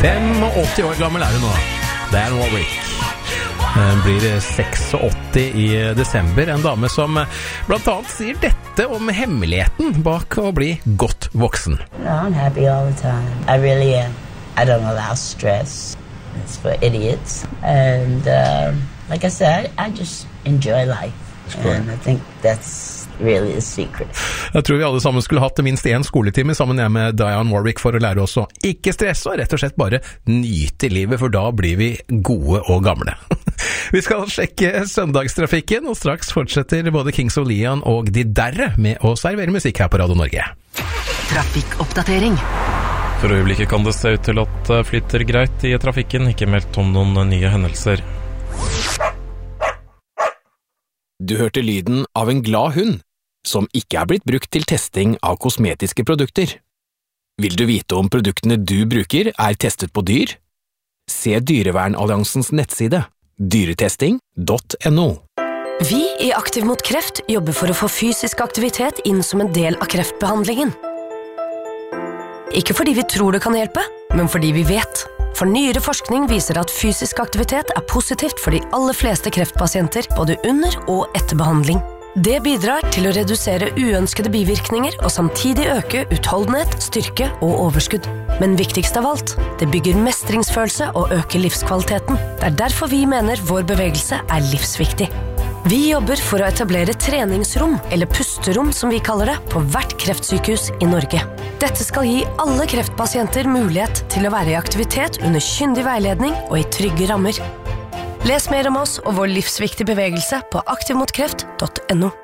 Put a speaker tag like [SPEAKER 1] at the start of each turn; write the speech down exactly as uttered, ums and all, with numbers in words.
[SPEAKER 1] åttifem år gammel er hun nå. Diane Warwick. Hun blir åttiseks i desember. En dame som blant annet sier dette om hemmeligheten bak å bli godt voksen.
[SPEAKER 2] No, I'm happy all the time. I really am. I don't allow stress. It's for idiots. And uh, like I said, I just enjoy life. And I think that's really the secret.
[SPEAKER 1] Jeg tror vi alle sammen skulle hatt minst en skoletime sammen med Diane Warwick for å lære oss å ikke stresse og rett og slett bare nyte livet, for da blir vi gode og gamle. Vi skal sjekke søndagstrafikken, og straks fortsetter både Kings of Leon og De Derre med å servere musikk her på Radio Norge.
[SPEAKER 3] Trafikkoppdatering.
[SPEAKER 4] For øyeblikket kan det se ut til at det flytter greit i trafikken, ikke meldt om noen nye hendelser.
[SPEAKER 5] Du hørte lyden av en glad hund, som ikke er blitt brukt til testing av kosmetiske produkter. Vil du vite om produktene du bruker er testet på dyr? Se Dyrevernalliansens nettside, dyretesting punktum no.
[SPEAKER 3] Vi i Aktiv mot kreft jobber for å få fysisk aktivitet inn som en del av kreftbehandlingen. Ikke fordi vi tror det kan hjelpe, men fordi vi vet. For nyere forskning viser at fysisk aktivitet er positivt for de aller fleste kreftpasienter, både under og etter behandling. Det bidrar til å redusere uønskede bivirkninger og samtidig øke utholdenhet, styrke og overskudd. Men viktigst av alt, det bygger mestringsfølelse og øker livskvaliteten. Det er derfor vi mener vår bevegelse er livsviktig. Vi jobber for å etablere treningsrom, eller pusterom som vi kaller det, på hvert kreftsykehus i Norge. Dette skal gi alle kreftpasienter mulighet til å være i aktivitet under kyndig veiledning og i trygge rammer. Les mer om oss og vår livsviktige bevegelse på aktiv mot kreft punktum no.